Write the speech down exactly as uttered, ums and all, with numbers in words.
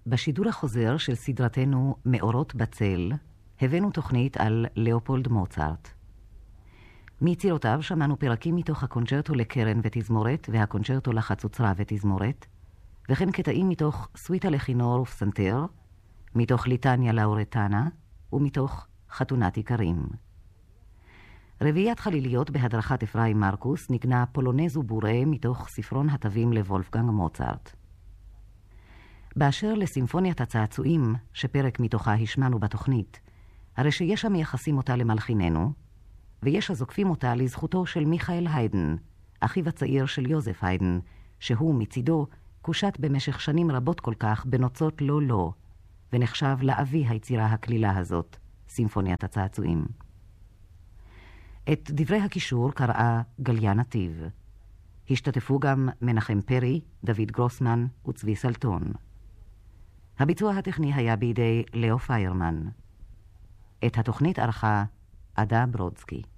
בשידור החוזר של סדרתנו מאורות בצל, הבאנו תוכנית על לאופולד מוצרט. מיצירותיו שמענו פרקים מתוך הקונצ'רטו לקרן ותזמורת והקונצ'רטו לחצוצרה ותזמורת, וכן קטעים מתוך סוויטה לכינור ופסנתר, מתוך ליטניה לאורטנה ומתוך חתונת עיקרים. רביעיית חליליות בהדרכת אפרים מרקוס נקנה פולונז ובורה מתוך ספרון התווים לוולפגנג מוצרט. באשר לסימפוניית הצעצועים, שפרק מתוכה השמענו בתוכנית, הרי שיש המייחסים אותה למלחיננו, ויש הזוקפים אותה לזכותו של מיכאל היידן, אחיו הצעיר של יוזף היידן, שהוא מצידו קושט במשך שנים רבות כל כך בנוצות לא לא, ונחשב לאבי היצירה הכלילה הזאת, סימפוניית הצעצועים. את דברי הקישור קראה גליה נתיב. השתתפו גם מנחם פרי, דוד גרוסמן וצבי סלטון. הביצוע הטכני היה בידי לאו פיירמן. את התוכנית ערכה עדה ברודסקי.